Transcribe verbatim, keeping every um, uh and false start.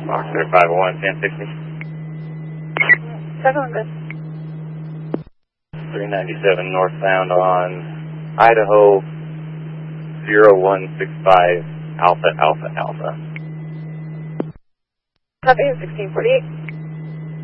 Foxtrot five oh one, ten sixty. Second one, good. three ninety-seven northbound on Idaho zero one six five Alpha Alpha Alpha. Copy, sixteen forty-eight.